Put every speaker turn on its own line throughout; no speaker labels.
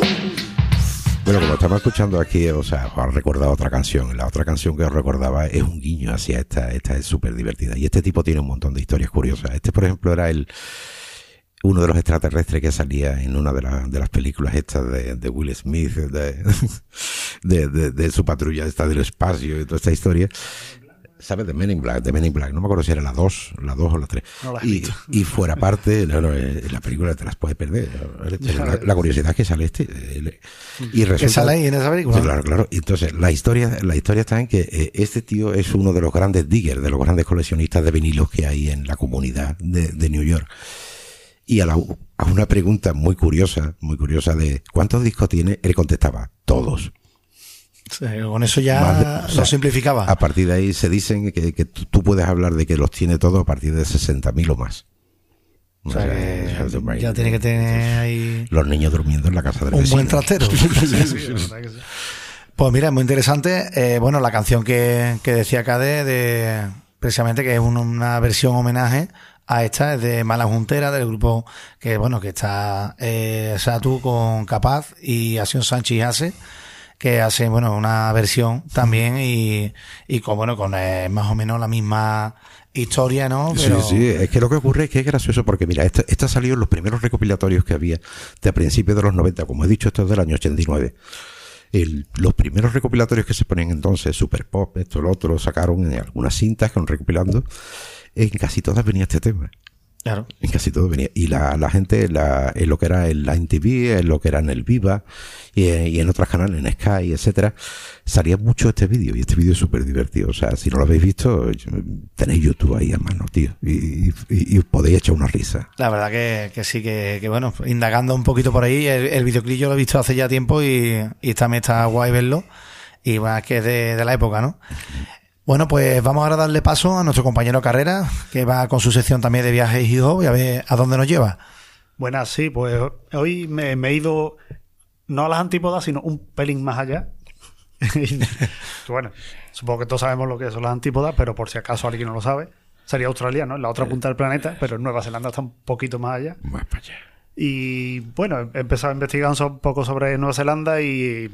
Bueno, como estamos escuchando aquí, o sea, os he recordado otra canción. La otra canción que os recordaba es un guiño hacia esta es súper divertida. Y este tipo tiene un montón de historias curiosas. Este, por ejemplo, era uno de los extraterrestres que salía en una de las películas estas de Will Smith, de su patrulla esta del espacio y toda esta historia. ¿Sabes? De Men in Black. No me acuerdo si era la 2 o la 3.
No la
y fuera parte, la película te las puedes perder. La curiosidad es que sale y resulta,
¿qué sale ahí en esa película?
Claro. Y entonces, la historia está en que este tío es uno de los grandes diggers, de los grandes coleccionistas de vinilos que hay en la comunidad de New York. Y a una pregunta muy curiosa de ¿cuántos discos tiene? Él contestaba, todos.
Sí, con eso ya lo simplificaba.
A partir de ahí se dicen que tú puedes hablar de que los tiene todos a partir de 60.000 o más.
O sea, que ya tiene que tener ahí
los niños durmiendo en la casa del vecino.
Un buen trastero. Sí. Pues mira, es muy interesante. Bueno, la canción que decía Cade, precisamente que es una versión homenaje a esta, es de Mala Juntera, del grupo que está Satu con Capaz y Acción Sánchez Hace, que hace una versión también y con más o menos la misma historia, ¿no? Pero...
Sí, es que lo que ocurre es que es gracioso porque mira, esto ha salido en los primeros recopilatorios que había de a principios de los 90, como he dicho, esto es del año 89. Los primeros recopilatorios que se ponían entonces, Super Pop, esto, lo otro, sacaron en algunas cintas que van recopilando, en casi todas venía este tema.
Claro.
En casi todo venía. Y la gente, en lo que era el Line TV, en lo que era en el Viva, y en otros canales, en Sky, etcétera, salía mucho este vídeo, y este vídeo es súper divertido. O sea, si no lo habéis visto, tenéis YouTube ahí a mano, tío, y os podéis echar una risa.
La verdad que sí, que indagando un poquito por ahí, el videoclip yo lo he visto hace ya tiempo y también está guay verlo, y más que es de la época, ¿no? Bueno, pues vamos ahora a darle paso a nuestro compañero Carrera, que va con su sección también de viajes y hobby, a ver a dónde nos lleva.
Buenas, sí, pues hoy me he ido no a las antípodas, sino un pelín más allá. Bueno, supongo que todos sabemos lo que son las antípodas, pero por si acaso alguien no lo sabe, sería Australia, ¿no? En la otra punta del planeta, pero Nueva Zelanda está un poquito más allá.
Más para allá.
Y bueno, he empezado a investigar un poco sobre Nueva Zelanda y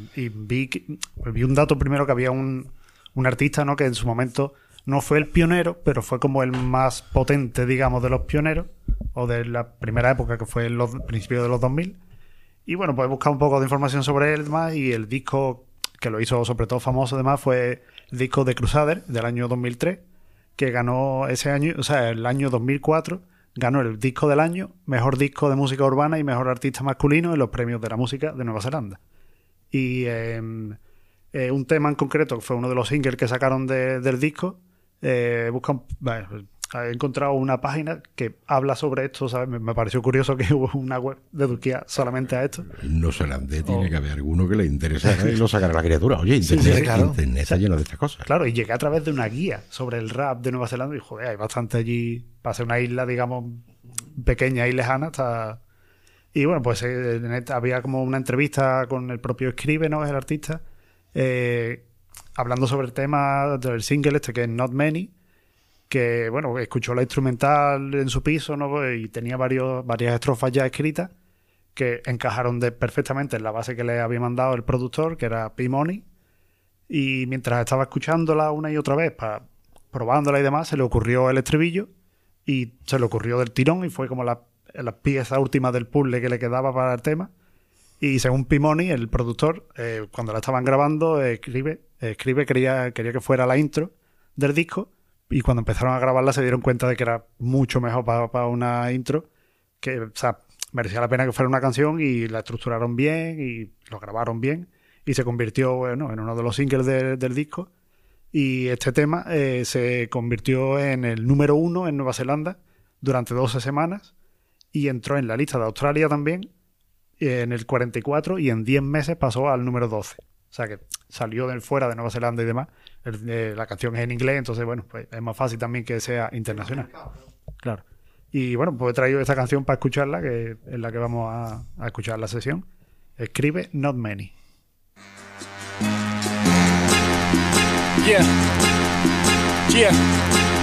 vi un dato primero, que había un artista, ¿no?, que en su momento no fue el pionero, pero fue como el más potente, digamos, de los pioneros, o de la primera época, que fue en los principios de los 2000. Y bueno, pues he buscado un poco de información sobre él, demás, y el disco que lo hizo sobre todo famoso, además, fue el disco de Crusader, del año 2003, que ganó ese año, o sea, el año 2004, ganó el disco del año, mejor disco de música urbana y mejor artista masculino en los premios de la música de Nueva Zelanda. Y un tema en concreto, que fue uno de los singles que sacaron del disco, he encontrado una página que habla sobre esto, ¿sabes? Me pareció curioso que hubo una web dedicada solamente a esto.
No solamente tiene que haber alguno que le interese y lo sacará a la criatura. Oye, Internet, sí, claro. Internet está lleno de estas cosas.
Claro, y llegué a través de una guía sobre el rap de Nueva Zelanda y joder, hay bastante allí, para ser una isla, digamos, pequeña y lejana, hasta... Y bueno, pues había como una entrevista con el propio Scribe, ¿no?, es el artista, hablando sobre el tema del single este, que es Not Many, que bueno, escuchó la instrumental en su piso, ¿no?, y tenía varias estrofas ya escritas que encajaron perfectamente en la base que le había mandado el productor, que era P-Money, y mientras estaba escuchándola una y otra vez, probándola y demás, se le ocurrió el estribillo y se le ocurrió del tirón, y fue como la pieza última del puzzle que le quedaba para el tema. Y según P-Money, el productor, cuando la estaban grabando, Scribe quería que fuera la intro del disco, y cuando empezaron a grabarla se dieron cuenta de que era mucho mejor para una intro, que, o sea, merecía la pena que fuera una canción, y la estructuraron bien y lo grabaron bien, y se convirtió, bueno, en uno de los singles del disco. Y este tema se convirtió en el número 1 en Nueva Zelanda durante 12 semanas, y entró en la lista de Australia también en el 44, y en 10 meses pasó al número 12. O sea que salió fuera de Nueva Zelanda y demás. La canción es en inglés, entonces bueno, pues es más fácil también que sea internacional. Claro. Y bueno, pues he traído esta canción para escucharla, que es la que vamos a escuchar la sesión. Escribe Not Many.
Yeah.